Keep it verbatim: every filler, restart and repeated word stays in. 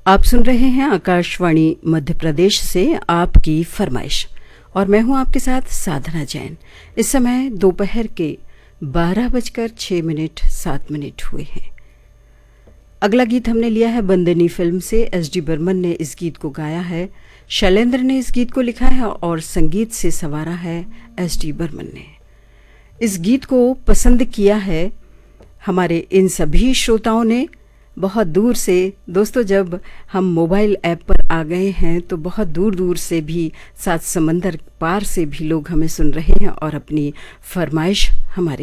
आप सुन रहे हैं आकाशवाणी मध्य प्रदेश से आपकी फरमाइश और मैं हूं आपके साथ साधना जैन। इस समय दोपहर के बारह बजकर छः मिनट सात मिनट हुए हैं। अगला गीत हमने लिया है बंदनी फिल्म से। एस डी बर्मन ने इस गीत को गाया है, शैलेंद्र ने इस गीत को लिखा है और संगीत से संवारा है एस डी बर्मन ने। इस गीत को पसंद किया है हमारे इन सभी श्रोताओं ने बहुत दूर से। दोस्तों, जब हम मोबाइल ऐप पर आ गए हैं तो बहुत दूर दूर से भी, सात समंदर पार से भी लोग हमें सुन रहे हैं और अपनी फरमाइश हमारे